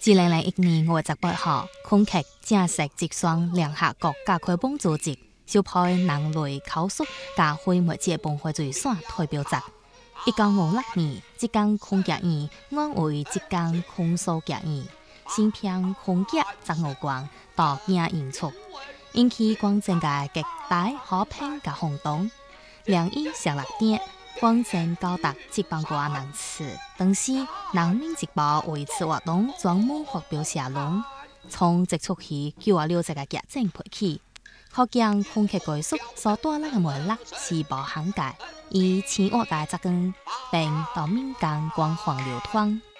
2001年5月18号，空客正式接上联合国甲开放组织首批人类考速甲毁灭者崩坏最线代表作。1956年，浙江空客院安为浙江空速客院，新片空客15关夺影演出，引起广州嘅极大好评甲轰动。2亿16点。广州高达7万多人次，当时《人民日报》为此活动专门发表社论，从接触起96只个剧情配起，可见空客技术所带来嘅魅力是无限界，以千万嘅扎根并到民间广泛流传。